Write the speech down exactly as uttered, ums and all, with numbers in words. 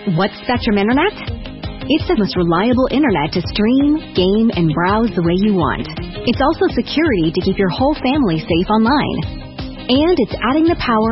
What's Spectrum Internet? It's the most reliable internet to stream, game, and browse the way you want. It's also security to keep your whole family safe online. And it's adding the power